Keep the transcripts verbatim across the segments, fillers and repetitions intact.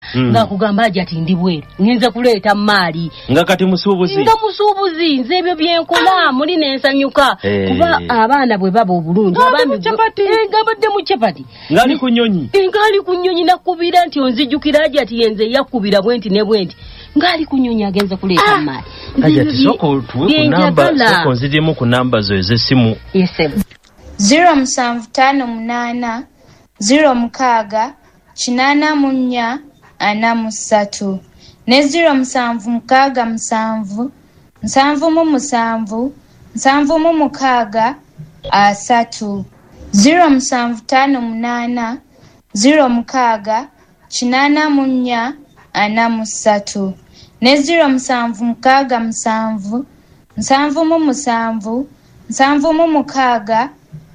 mm. nga kugamba ati ndi bweru ngenze kuleeta mali nga kati musubuzi nga musubuzi nze ebyo byenkola muli nensanyuka hey. kuba abaana bwe baba obulungi abami chapati ngabadde mu chapati ngali kunyonyi ngali kunyonyi nakubira nti onzijukira ati yenze yakubira bwenti ne bwenti ngali kunyonyi agenze kuleeta ah. mali ajati soko tuwe ku namba soko nzirimu ku namba zo ezesimu yes zero musanvu tano munana zero mukaaga kinana munya ana musatu ne zero musanvu mukaaga musanvu nsanvu mu musanvu nsanvu mu mukaaga asatu zero musanvu tano munana zero mukaaga kinana munya ana musatu ne zero musanvu mukaaga musanvu nsanvu mu musanvu nsanvu mu mukaaga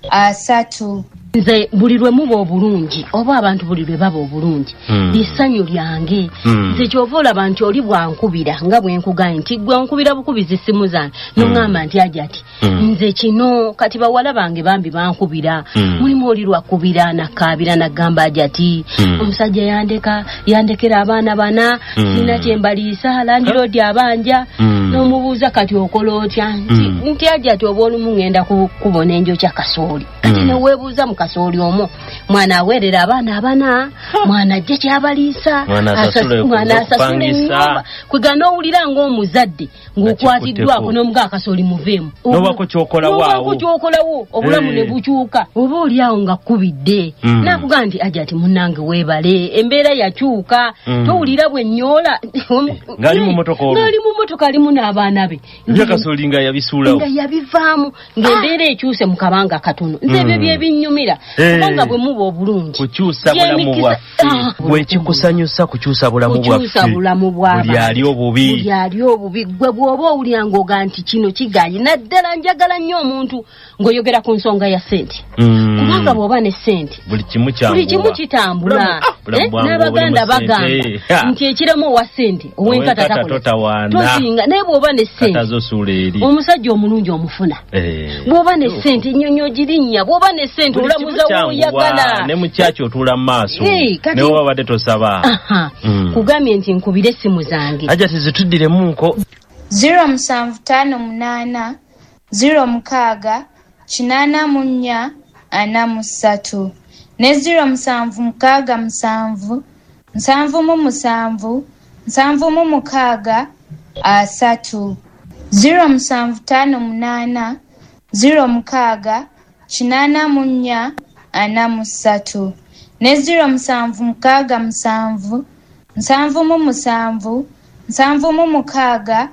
asatu nze bulirwe muba obulungi oba abantu bulirwe baba obulungi mm. lisanyu lyange mm. nze kyovola abantu oli bwankubira nga bwenkugaye nti gwe nkubira bukubizi simu zange mm. nongamba nti ajati mm. nze kino kati bawala bange bambi bankubira mm. mulimu oli lwakubira nakabira nagamba ajati mm. omusajja yandeka yandekera abaana bana mm. sina kyembaliisa landirodi abanja mm. nomubuuza kati okola otya nti, mm. nti ajati oba olumu ngenda kubona enjo kya kasooli kati mm. neweebuuza mu kasooli omwo mwana aweerera abaana abana mwana ajje kyabaliisa mwana asasule nnyumba kwegana owulira ng'omuzadde ng'okwatiddwako n'omuga akasooli muveemu nobako kyokola waawo nobako kyokolawo obulamu hey. ne bukyuka oba oli awo nga kkubidde mm. nakuga nti ajati munnange weebale embeera yakyuka mm. towulira bwe nnyola ngali mu motoka olwo ngali mu motoka alimu n'abaana be akasooli nga yabisuulawo nga yabivaamu ng'embeera ekyuse mu kabanga katono nze ebyo bye binnyumira kubanga bwe muba obulungi kukyusa bulamu bwaffe bwe kikusanyusa kukyusa bulamu bwaffe kukyusa bulamu bw'abantu buli ali obubi buli ali obubi gwe bw'oba owulira ng'oga nti kino kigayi naddala njagala nnyo omuntu ng'oyogera ku nsonga ya ssente mm. kubanga bw'oba ne ssente buli kimu kyambula buli kimu kitambula eh? n'abaganda bagamba nti ekiremu owa ssente ow'enkata takola tosinga naye bw'oba ne ssente omusajja omulungi omufuna eh. bw'oba ne ssente nnyonnyo girinnya bw'oba ne ssente olamuza woyagala ne mukyaki otula mu maaso hey, ne woba badde tosaba mm. kugambye nti nkubire essimu zange ajja tizituddiremu nko zero musanvu tano munana zero mukaaga kinana munya ana musatu ne zero musanvu mukaaga musanvu nsanvu mu musanvu nsanvu mu mukaaga asatu zero musanvu tano munana zero mukaaga kinana munya ana musatu ne zero musanvu mukaaga musanvu nsanvu mu musanvu nsanvu mu mukaaga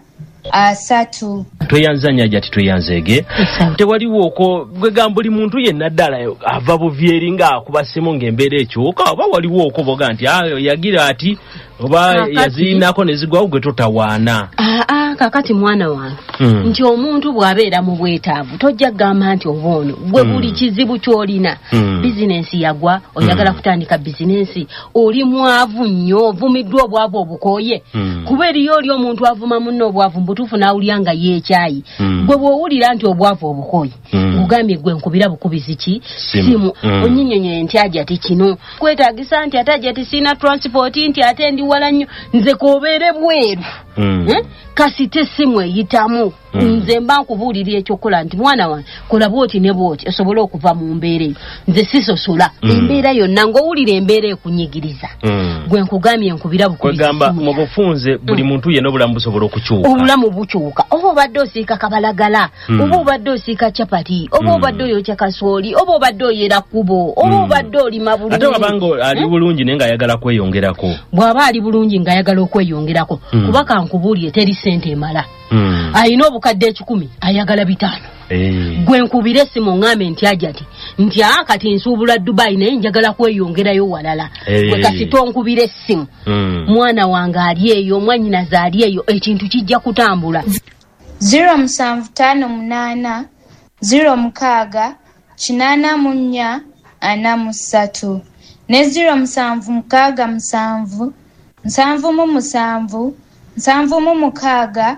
asatu tweyanzanya jati tweyanzege tewaliwo okwo gwegamba buli muntu yenna ddala ava buvyeri nga akubasemo ng'embeera ekyuka oba waliwo okwo boga nti ayo yagira ati oba yaziinako ne zigwawo gwe totawaana aa kakati mwana wange mm. nti omuntu bw'abeera mu bwetaavu tojja kugamba nti oba ono gwe buli mm. kizibu ky'olina mm. bizinensi yagwa oyagala mm. kutandika bizinensi oli mwavu nnyo ovumiddwa obwavu obukooye mm. kuba eriyo oli omuntu avuma munno obwavu mbutuufu n'awulira nga yeekyayi mm. gwe bw'owulira nti obwavu obukooye mm. ogambye gwe nkubira bukubizi ki simu mm. onnyinyonyoye nti aja ti kino kwetaagisa nti ate aja ti siina transport nti ate ndi wala nnyo nze koobeere bweru mm. eh? kasite simu eyitamu mm. nze mba nkubuulira ekyokola nti mwana wange kola bwoti ne bwoti osobole okuva mu mbeera eyo nze sisosola mm. embeera yonna ng'owulira embeera ekunyigiriza mm. gwe nkugambye nkubira bukubigamba mu bufunze buli mm. muntu yenna obulamu busobola okukyuka obulamu bukyuka oba obadde osiika kabalagala mm. oba obadde osiika capati oba obadde mm. oyokya kasooli oba obadde oyera kkubo oba mm. obadde olima bulungi ate wabanga ali bulungi naye ng'ayagala kweyongerako bw'aba ali bulungi ng'ayagala okweyongerako mm. kuba kankubuulire teri ssente emala mm. ayina obukadde ekikumi ayagala bitaano hey. gwe nkubire essimu ŋŋambe nti ajati nti aa kati nsuubula Dubai naye njagala kweyongerayo walala hey. gwe kasi tonkubire essimu mm. mwana wange ali eyo mwannyinaze ali eyo ekintu kijja kutambula zero musanvu tano munana zero mukaaga kinana munya ana musatu ne zero musanvu mukaaga musanvu nsanvu mu musanvu nsanvu mu mukaaga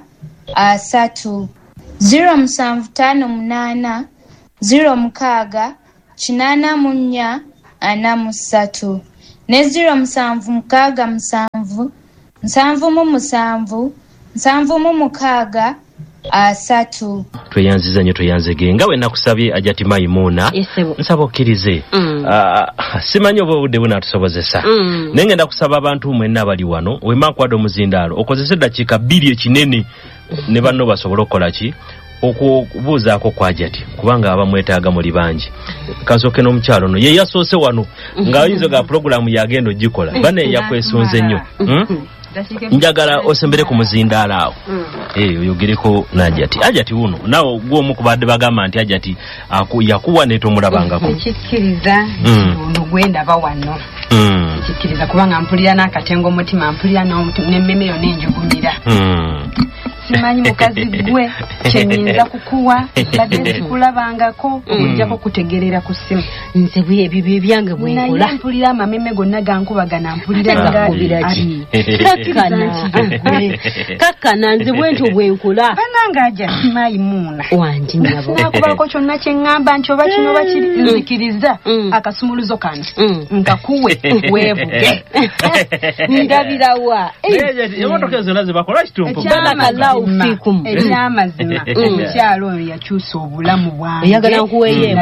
asatu zero musanvu tano munana zero mukaaga kinana munya ana musatu ne ziro musanvu mukaaga musanvu nsanvu mu musanvu nsanvu mu mukaaga asatu. Tweyanziza nnyo tweyanzege nga we nakusabye Ajati Maimuna nsaba okkirize mm. uh, simanyi oba obudde bunaatusobozesa mm. naye ngenda kusaba abantu mwenna abali wano wemakwada omuzindaalo okozese eddakiika bbiri ekinene ne banno basobole okukola ki okubuuzaako kwa Ajati kubanga abamwetaaga muli bangi. Kansooke n'omukyalo no ye yasoose wano ng'ayinza ga pulogulaamu yagenda ogikola bane yakwesunze nnyo hmm? njagala osembere ku muzindaalo awo mm. eh oyogereko n'Ajati. Ajati wuno nawo gwomu kubadde bagamba nti Ajati yakuwa ne tomulabangako kikkiriza ono gwenda ba wano kikkiriza kubanga mpulira n'akatengo omutima mpulira n'emmeme yonna enjugumira simanyi mukazi gwe kyenyinza kukuwa badde sikulabangako ojjako kutegerera ku ssimu nze bwe ebyo byange bwenkola naye mpulira amameme gonna gankubagana mpulira ngakubiraki kakkana kakkana nze bwentyo bwenkola bananga Ajati Maimuna wangi nyabo nakubako kyonna kyeŋŋamba nti oba kino oba kiri nzikiriza akasumuluzo kano nkakuwe weevuge ndabirawa emotoka ezo nazo bakola kitumpu Fikum. Ekyamazima omukyalo oyo yakyusa obulamu bwange oyagala nkuweeye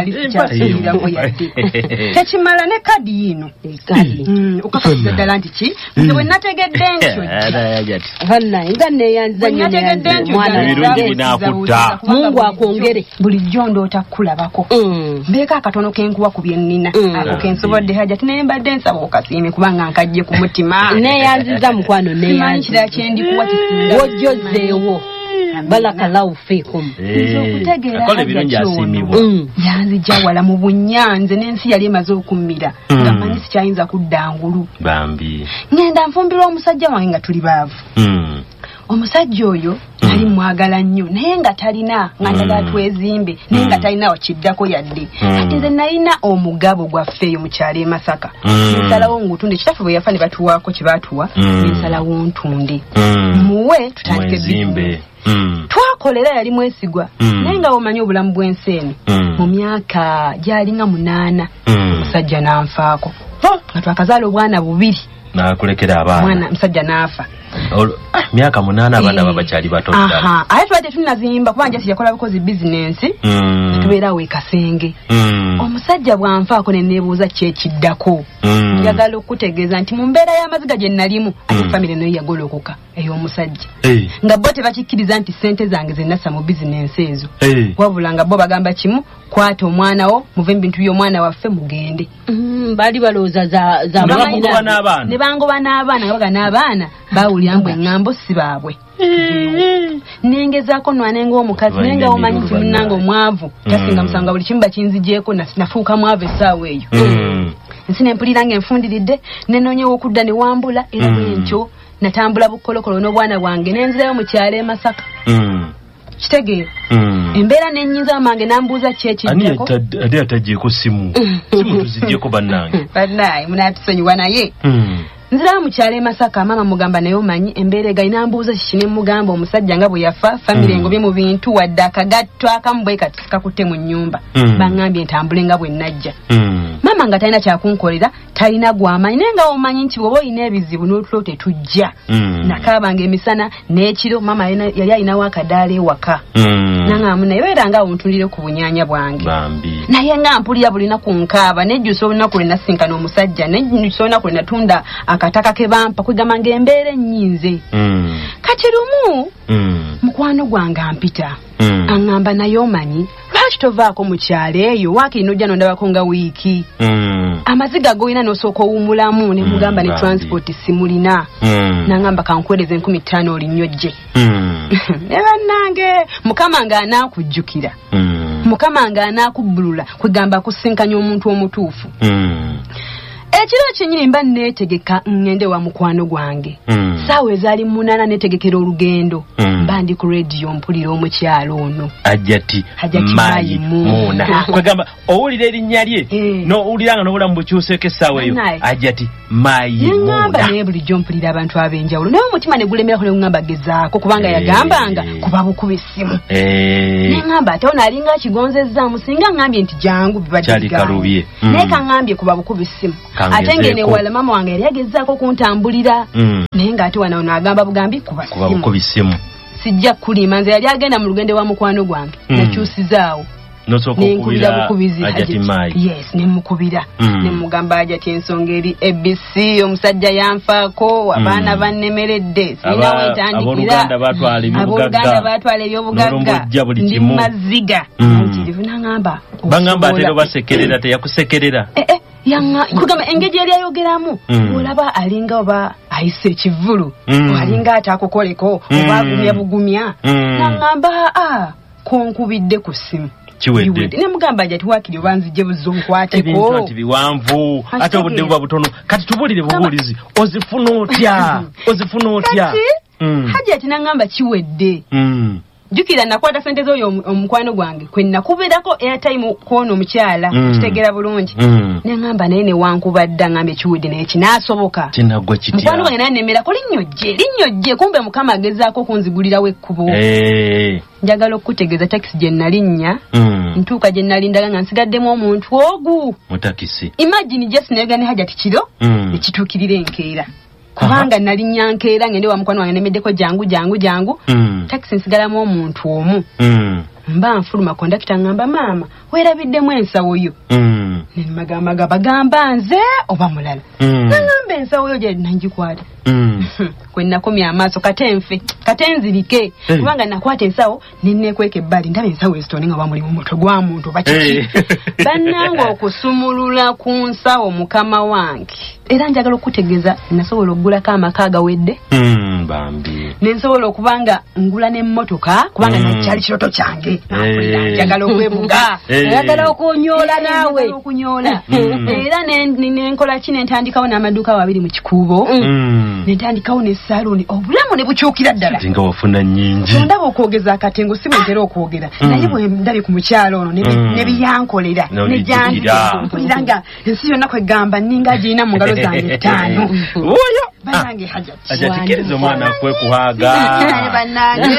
tekimala ne kadi yino okakasiza ddala nti ki nze bwe nategedde ntyo bannaye nga neeyanziza nnyo Mungu akwongere bulijjo ndoota kulabako mbeeko akatono kenkuwa ku bye nnina ako kensobodde Ajati naye mbadde nsaba okasiime kubanga nkajje ku mutima neeyanziza mukwano neeyanziza kyendikuwa kisinga wojjozeewo barakallahu fikum akola ebirungi asiimibwa yanzija wala mu bunyanze n'ensi yali emaze okummira nga manyi sikyayinza kudda ngulu bambi ngenda nfumbirwa omusajja wange nga tuli baavu omusajja oyo nali mwagala nnyo naye nga talina nga njagala twezimbe naye nga talina wakiddako yadde ati nze nalina omugabo gwafeeyo mu kyalo e Masaka nsalawo ngutunde kitaffe bwe yafa ne batuwaako kye baatuwa nsalawo ntunde muwe tutandike bizimbe twakolera yali mwesigwa naye nga omanyi obulamu bw'ensi eno mu myaka gyalinga munaana omusajja n'anfaako nga twakazaala obwana bubiri nakulekera abaana mwana musajja n'afa myaka munaana abaana babakyali bato ddala aha ate twate tunazimba kubanga Ajati yakola bukozi bizinensi tubeerawo e Kasenge omusajja bw'anfaako ne neebuuza kyekiddako njagala okutegeeza nti mu mbeera y'amaziga gye nalimu ate famire nayo yagolokoka ey'omusajja nga bo tebakikkiriza nti ssente zange ze nassa mu bizinensi ezo wabula nga bo bagamba kimu kwata omwana wo muve mu bintu by'omwana waffe mugende baali balowooza za n'abaana ne bangoba n'abaana nga baga n'abaana baawulira mbu eŋŋambo si baabwe nengezaako nwanenga omukazi naye nga omanyi nti munnange omwavu tasinga musanga buli kimu bakinzigyeko nafuuka mwavu essaawa eyo nsi nempulira nga enfundiridde nenoonyewo okudda ne wambula era bwentyo natambula bukolokolo n'obwana bwange nenzirayo mu kyalo e Masaka kitegeera embeera nennyinza amange nambuuza kyekiddako ani atagyeko simu simu tuzigyeko bannange bannaye munaatusonyiwa naye nzirayo mu kyalo e Masaka maama mugamba naye omanyi embeera egalina mbuuza kiki ne mugamba omusajja nga bwe yafa famire engobye mu bintu wadde akagatto akamu bwe kati kakutte mu nnyumba baŋŋambye ntambule nga bwe najja maama nga talina kyakunkolera talina gw'amanyi naye nga omanyi nti bw'oba olina ebizibu n'otulo tetujja nakaabanga emisana n'ekiro maama yali alinawo akadaala ewaka naŋŋamu naye beera nga wuntulire ku bunyaanya bwange naye nga mpulira bulina ku nkaaba nejjusa olunaku lwe nasinkana omusajja nejjusa olunaku lwe natunda akataka ke bampa kwegamba ng'embeera ennyinze kati lumu mukwano gwange ampita aŋŋamba naye omanyi lwaki tovaako mu kyalo eyo waakiri n'ojja nondabako nga wiiki amaziga g'olina n'osooka owummulamu ne mugamba ne transport simulina naŋŋamba kankwereza enkumi ttaano olinyojje ne bannange mukama ng'anaakujjukira mukama ng'anaakubbulula kwegamba kusinkanya omuntu omutuufu ekiro kyenyini mba neetegeka ngende wa mukwano gwange saawa ezaali munaana neetegekera olugendo mba nga ndi ku radio mpulira omukyalo ono Ajati Maimuna kwegamba owulira erinnya lye no owuliranga n'obulamu bukyuseeko essaawa eyo Ajati Maimuna ngamba naye bulijjo mpulira abantu ab'enjawulo naye omutima ne gulemerako ne ngamba gezaako kubanga yagambanga kuba bukuba essimu ne ngamba ate ono alinga akigonzezzaamu singa ngambye nti jangu bibadde naye kaŋŋambye kuba bukuba essimu ate ngene wala mama wange yali agezaako kuntambulira naye ng'ate wana ono agamba bugambi kuba ssimu sijja kulima nze yali agenda mu lugendo wa mukwano gwange nakyusizaawo nenkubira bukubizi Ajati Mai yes nemukubira mm. nemugamba Ajati ensonga eri A B C omusajja yanfaako abaana mm. bannemeredde sina wetandikira abooluganda batwala ebyobugagga ndi maziga nkirivu nangamba bangamba atero basekerera teyakusekerera eh, eh, yanga kugamba engeri yali ayogeramu mm. olaba alinga oba ayise ekivulu mm. alinga atakukoleko mm. oba agumya bugumya mm. nangamba ah konkubidde ku ssimu Chiwede ne mugamba Ajati wakiri obanzije buzonkwate ko ebintu ati biwanvu ate obudde buba butono kati tubulire bubulizi ozifuna otya ozifuna otya mm. Ajati nangamba chiwedde mm. jukira nakwata sente zo omukwano gwange kwenna kuberako airtime kono omukyala mm. kitegera bulungi mm. ne ngamba naye ne wankubadda ngambe chiwedde naye kinasoboka kinagwa kitya mukwano gwange naye nemera ko linyojje linyojje kumbe mukama agezaako kunzigulira wekkubo eh njagala okutegeeza taxi gye nalinnya mm. ntuuka gye nalindaga nga nsigaddemu omuntu ogu mu taxi imagine just negane Ajati kiro mm. ekituukirira enkeera kubanga nalinnya nkeera ngende wa mukwano wange nemeddeko jangu jangu jangu mm. taxi nsigalamu omuntu omu mm. mba nfuluma kondakita ngamba maama weerabiddemu ensawo yo mm. nemagamaga bagamba nze oba mulala mm. nangamba ensawo yo gye nangikwata mm. kwe nakomya amaaso kate nfe kate nzirike hey. kubanga nakwata ensawo nennekweka ebbali ndaba ensawo ezitone nga bamuli mu mutwe gwa muntu bakiki hey. bannanga okusumulula ku nsawo mukama wange era njagala okutegeeza nasobola okugulako amaka agawedde mm, bambi nensobola okubanga ngula n'emmotoka kubanga mm. nakyali kiroto kyange hey. njagala okwebuga njagala hey. okunyoola naawe okunyoola era nenkola ki nentandikawo n'amaduuka wabiri mu kikuubo mm. nentandikawo n'essaaluni obulamu ne bukyukira ddala nga wafuna nnyingi ondaba okwogeza akatengo si bwentera okwogera naye bwe ndabye ku mukyalo ono ne biyankolera ne janmpulira nga ensi yonna kwegamba ninga girina mu ngalo zange ttaano oyo banange Ajati kereza omwana kwe kuhaga banange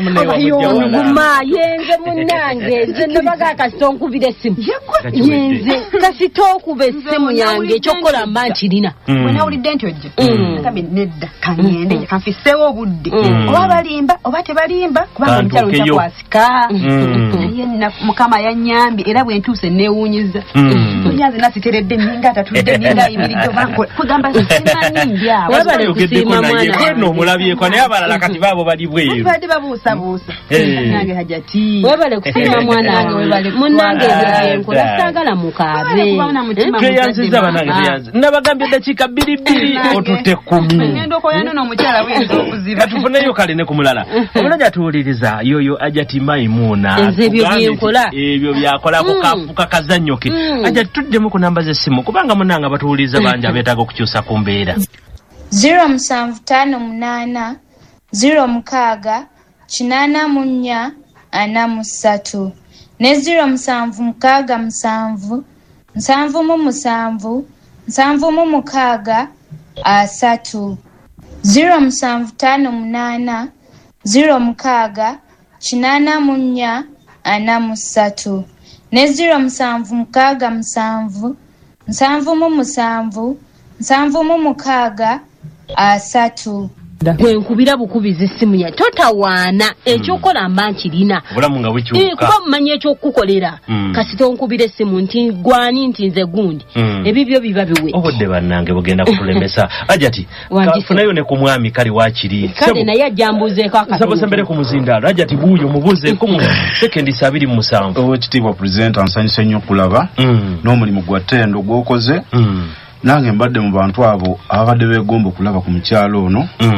yonguma yenze munange nze nabaga kasitonkubira essimu yenze kasitokuba essimu yange ekyokukola mba nkirina bwe nawulidde nti ojja nakambe nedda kangende kanfiseewo obudde oba balimba oba tebalimba kubanga omukyalo ntakwasika naye mukama yannyambye era bwe ntuuse neewuunyiza onyanze nasiteredde ninga atatudde ninga ayimiridde obankola kugamba simanindi awo wabale kusiima mwana no mulabyeko naye abalala kati baabo bali bweru badde babuusabuusa nange Ajati wabale kusiima mwana wange munange ebyenkola saagala mukaabe tweyanziza banange tweyanziza nabagambye eddakiika bbiri bbiri otutte kkumi ngenda okoyano n'omukyala w'enza okuziba tufuneyo kale ne ku mulala omulala tuwuliriza yoyo Ajati Maimuna enze ebyo byenkola ebyo byakolako kafuka kazannyo ke Ajati tuddemu ku namba z'essimu kubanga munanga batuwuliriza bangi abeetaaga okukyusa ku mbeera ziro musanvu ttaano munaana ziro mukaaga kinaana mu nnya ana mu ssatu ne ziro musanvu mukaaga musanvu nsanvu mu musanvu nsanvu mu mukaaga asatu ziro musanvu ttaano munaana ziro mukaaga kinaana mu nnya ana mu ssatu ne ziro musanvu mukaaga musanvu nsanvu mu musanvu nsanvu mu mukaaga asatu bwenkubira bukubiza essimu ya totawaana ekyokola mba nkirina obulamu nga bukyuka kuba mumanyi ekyokukolera kasita onkubira essimu nti gwani nti nze gundi ebibyo biba biwe obudde bannange bugenda kutulemesa Ajati kafunayo ne ku mwami kali wakiri kale naye ajja mbuuzeeko akatono sabosembere ku muzindaalo Ajati buuyo mubuuzeeko mu sekendi sabiri mu musanvu owekitiibwa pulezidenti ansanyusa nnyo okulaba n'omulimu gwa ttendo gw'okoze nange mbadde mu bantu abo ababadde beegomba okulaba ku mukyalo ono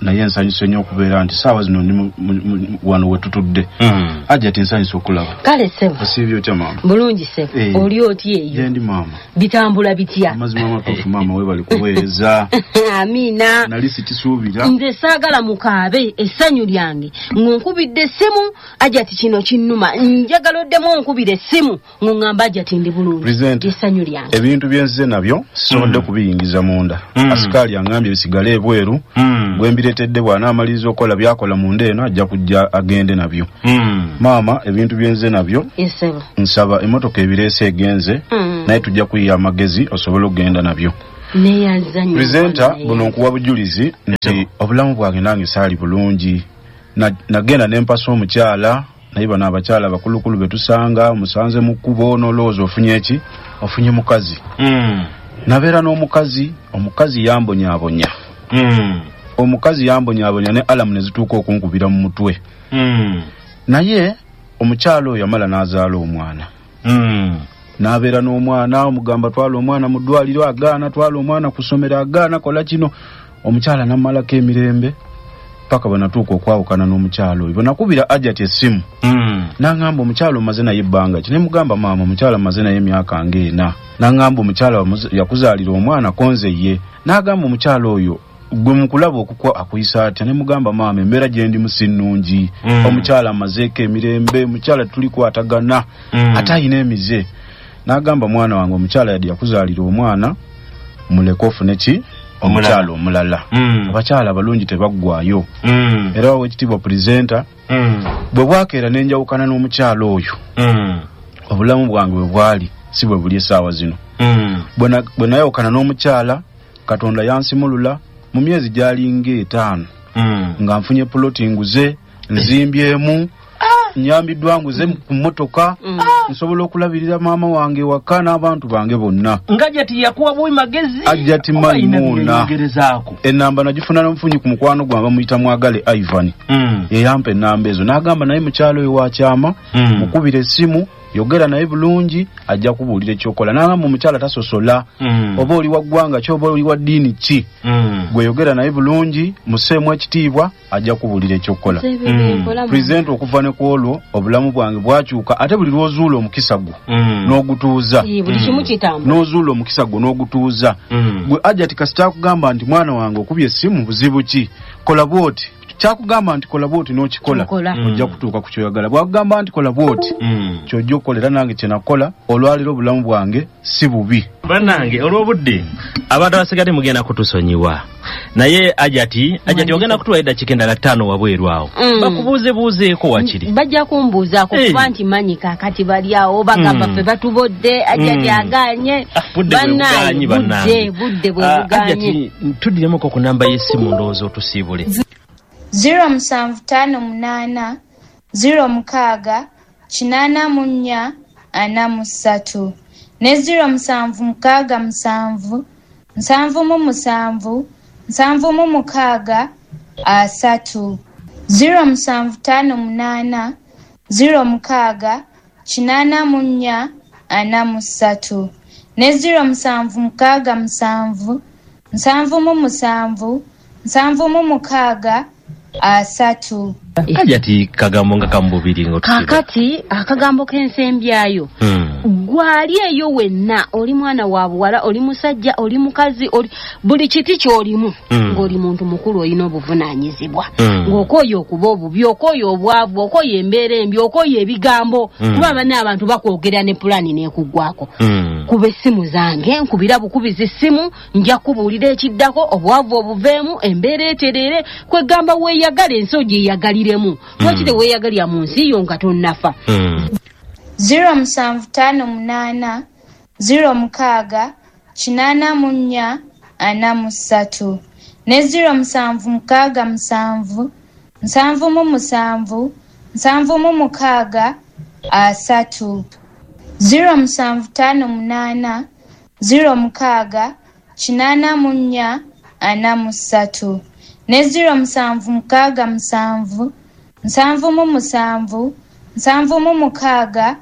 naye nsanyuse nnyo okubeera nti saawa zino ndi wano wetutudde. Ajja ti nsanyuse okulaba. Kale ssebo. Osiibye otya maama? Bulungi ssebo. Oli otya eyo? Gye ndi maama. Bitambula bitya? Amazima amatuufu maama weebali kuweereza. Amiina. Nali sikisuubira. Nze saagala mukaabe essanyu lyange ng'onkubidde essimu ajja ti kino kinnuma njagala oddemu onkubira essimu ng'oŋŋamba ajja ti ndi bulungi. Essanyu lyange. Ebintu byenzize nabyo sisobodde kubiyingiza munda. Asikaali angambye bisigale ebweru. Bwe mbireetedde bw'anaamaliriza okukola byakola munda eno ajja kujja agende nabyo. Maama ebintu byenzize nabyo nsaba emmotoka ebireese egenze naye tujja kuyiya amagezi osobole okugenda nabyo. Presenta buno nkuwa bujulizi nti obulamu bwange nange saali bulungi. Nagenda nempasa omukyala naye bano abakyala abakulukulu betusanga musanze mu kkubo n'olowooza ofunye eki ofunye mukazi. Nabeera n'omukazi omukazi yambonyaabonya. Omukazi yambonyaabonya ne alamu ne zituuka okunkubira mu mutwe. Naye omukyala oyo yamala n'azaala omwana. Nabeera n'omwana omugamba twala omwana mu ddwaliro agaana, twala omwana ku ssomero agaana, kola kino. Omukyala n'ammalako emirembe paka bwenatuuka okwawukana n'omukyala oyo. Bwenakubira Ajati essimu n'aŋŋamba omukyala omaze naye ebbanga ki. Ne mugamba maama omukyala maze naye emyaka ng'ena. N'aŋŋamba omukyala yakuzaalira omwana konze ye. N'agamba omukyala oyo gwe mukulaba okukwa akuyisa atya. Ne mugamba maama embeera gye ndi musinnungi. Omukyala amazeeko emirembe, omukyala tulikwatagana ate ayina emize. N'agamba mwana wange omukyala yadde yakuzaalira omwana muleke ofune ki omukyala omulala. Abakyala abalungi tebaggwaayo. Era w'ekitiibwa pulezenta bwe bwakeera n'enjawukana n'omukyala oyo obulamu bwange bwe bwali si bwe buli essaawa zino. Bwe nayawukana n'omukyala Katonda yansimulula mu myezi gy'alinga etaano nga nfunye puloti nguze nzimbyemu nyambiddwa nguze ku mmotoka nsobola okulabirira maama wange waka n'abantu bange bonna. Ng'Ajati yakuwa bwe magezi Ajati Maimuna enamba nagifuna n'omufunyi ku mukwano gwange bamuyita Mwagale Ivan yeyampa ennamba ezo. N'agamba naye mukyalo oyo wakyama mukubira essimu yogera naye bulungi ajja kubuulira ekyokola. N'agamba omukyala tasosola oba oli wa ggwanga ki oba oli wa ddiini ki gwe yogera naye bulungi museemu ekitiibwa ajja kubuulira ekyokola. Pulezidenti okuva ne ku olwo obulamu bwange bwakyuka ate buli lw'ozuula omukisa gwo n'ogutuuza n'ozuula omukisa gwo n'ogutuuza gwe Ajati kasita akugamba nti mwana wange okubye essimu buzibu ki kola bwoti kyakugamba nti kola bwoti n'okikola ojja kutuuka ku kyoyagala. Bwakugamba nti kola bwoti kyojja okukolera nange kye nakola olwaliro obulamu bwange si bubi. Bannange olw'obudde abantu abasigadde mugenda kutusonyiwa naye Ajati Ajati ogenda kutuwa eddakiika endala ttaano wabweru awo bakubuuze buuzeeko wakiri. Bajja kumbuuzaako kuba nti manyi kaakati bali awo bagamba ffe batubodde Ajati agaanye. Bannange budde budde bwe bugaanye. Ajati tuddiremuko ku namba y'essimu ndowooza otusiibule. ziro musanvu ttaano munaana ziro mukaaga kinaana mu nnya ana mu ssatu ne ziro musanvu mukaaga musanvu nsanvu mu musanvu nsanvu mu mukaaga asatu. Ziro musanvu ttaano munaana ziro mukaaga kinaana mu nnya ana mu ssatu ne ziro musanvu mukaaga musanvu nsanvu mu musanvu nsanvu mu mukaaga asatu. Ajati kagambo nga kambubiri ngotusiba. Kakati akagambo k'ensembyayo gwali eyo wenna oli mwana wa buwala oli musajja oli mukazi oli buli kiti ky'olimu ng'oli muntu mukulu olina obuvunaanyizibwa ng'okoye okuba obubi okoye obwavu okoye embeera embi okoye ebigambo kuba banne abantu bakwogera ne pulani n'ekuggwako. Kuba essimu zange nkubira bukubizi essimu nja kubuulira ekiddako obwavu obuveemu embeera eterere kwegamba weeyagala ensogi eyagaliremu lwaki teweeyagalya mu nsi yo nga tonnafa. ziro musanvu ttaano munaana ziro mukaaga kinaana mu nnya ana mu ssatu ne ziro musanvu mukaaga musanvu nsanvu mu musanvu nsanvu mu mukaaga asatu. Ziro musanvu ttaano munaana ziro mukaaga kinaana mu nnya ana mu ssatu ne ziro musanvu mukaaga musanvu nsanvu mu musanvu nsanvu mu mukaaga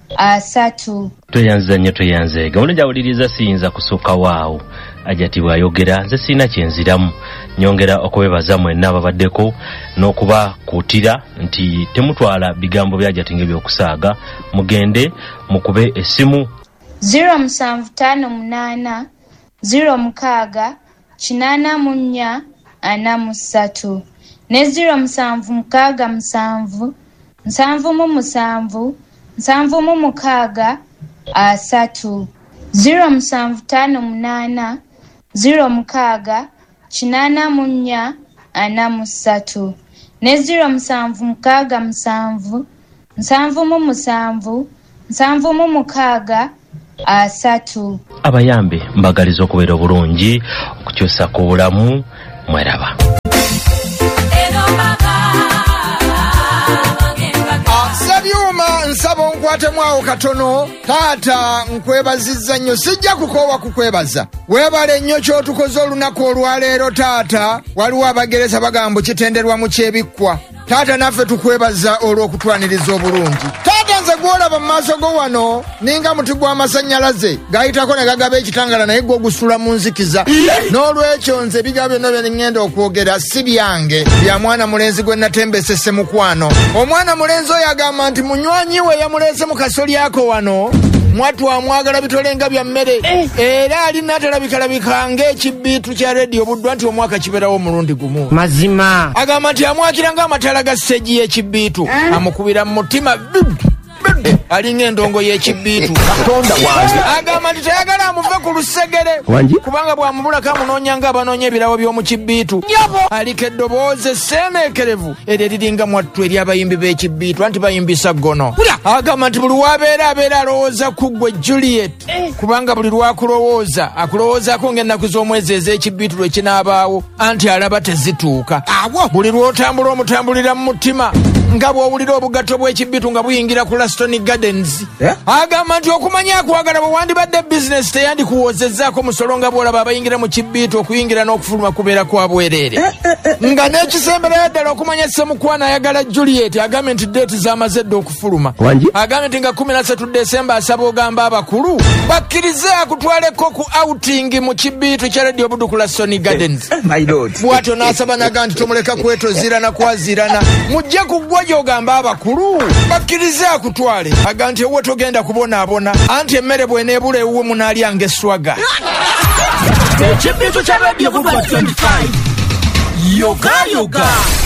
asatu. Toyanza nnyo toyanzeega ono gyawuliriza siyinza kusooka waawo Ajati bw'ayogera nze sirina kyenziramu nyongera okubebaza mwenna ababaddeko n'okuba kuutira nti temutwala bigambo byajatinga ebyokusaaga mugende mukube essimu ziro musanvu ttaano munaana ziro mukaaga kinaana mu nnya ana mu ssatu ne ziro musanvu mukaaga musanvu nsanvu mu musanvu nsanvu mu mukaaga asatu ziro musanvu ttaano munaana ziro mukaaga kinaana mu nnya ana mu ssatu ne ziro musanvu mukaaga musanvu nsanvu mu musanvu nsanvu mu mukaaga asatu. Abayambe mbagaliza okubeera obulungi okukyusa ku bulamu mweraba. Sabyuma nsabo nkwatemu awo katono taata nkwebazizza nnyo sijja kukoowa kukwebaza weebale nnyo ky'otukoze olunaku olwaleero taata waliwo abagereza bagamba kitenderwa mu kyebikkwa taata naffe tukwebaza olw'okutwaniriza obulungi taata nze gw'olaba mu maaso go wano ninga muti gw'amasannyalaze gayitako ne gagaba ekitangala naye gw'ogusula mu nzikiza n'olwekyo nze ebigambo byonna bye ŋŋenda okwogera si byange bya mwana mulenzi gwe natembesese mukwano omwana mulenzi oyo agamba nti munywanyi we yamuleese mu kasolyako wano mwatu amwagala bitolenga bya mmere era alina atalabika ng'ekibbiitu kya rediyo buddwa nti omwaka kibeerawo omulundi gumu mazima agamba nti amwakira ng'amatala ga ssejji y'ekibbiitu amukubira mu mutima alinga endongo y'ekibbiitu agamba nti tayagala amuve ku lusegere kubanga bw'amubulako amunoonya ng'abanoonya ebirawo by'omu kibbiitu aliko eddoboozi esseemeekerevu eryo eriringa mwattu eri abayimbi b'ekibbiitu anti bayimbisa ggono agamba nti buli w'abeera abeera alowooza ku ggwe Juliet kubanga buli lwakulowooza akulowoozaako ng'ennaku z'omwezi ez'ekibbiitu lwe kinaabaawo anti alaba tezituuka buli lw'otambula omutambulira mu mutima nga bw'owulira obugatto bw'ekibbiitu nga buyingira ku Laston Gardens agamba nti okumanya akwagala bwe wandibadde bizinesi teyandikuwoozezzaako musolo nga bw'olaba abayingira mu kibbiitu okuyingira n'okufuluma kubeera kwa bwereere nga n'ekisemberayo ddala okumanya Ssemukwana ayagala Juliet agambe nti deeti z'amaze dda okufuluma agambe nti nga kumi na ssatu Desemba asaba ogamba abakulu bakkirize akutwaleko ku outing mu kibbiitu kya Radio Buddu ku Laston Gardens bw'atyo n'asaba naga nti tomuleka kwetozirana kwazirana mujje ku ggwe gy'ogamba abakulu bakkirize akutwale aga nti ewe togenda kubonaabona anti emmere bw'eneebula ewuwe munaalyanga eswaga ekibbiitu kya Radio Buddu twenty-five yoga yoga